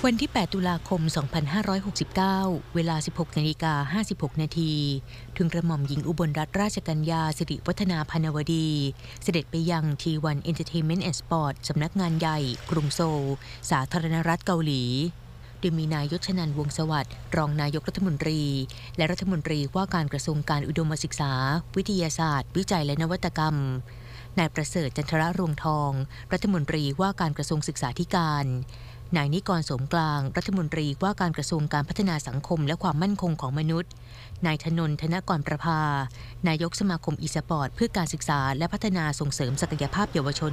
วันที่ 8 ตุลาคม 2569 เวลา 16:56 นาทีทุนกระหม่อมหญิงอุบลรัตนราชกัญญาสิริวัฒนาพนวดี เสด็จไปยัง T1 Entertainment and Sport สำนักงานใหญ่ กรุงโซล สาธารณรัฐเกาหลี โดยมีนายยชนันท์ วงศ์สวัสดิ์ รองนายกรัฐมนตรี และรัฐมนตรีว่าการกระทรวงการอุดมศึกษา วิทยาศาสตร์ วิจัยและนวัตกรรม นายประเสริฐ จันทรรวงศ์ทอง รัฐมนตรีว่าการกระทรวงศึกษาธิการ นายนิกร โสมกลาง รัฐมนตรีว่าการกระทรวงการพัฒนาสังคมและความมั่นคงของมนุษย์ นายธนนท์ ธนกรประภา นายกสมาคมอีสปอร์ตเพื่อการศึกษาและพัฒนาส่งเสริมศักยภาพเยาวชน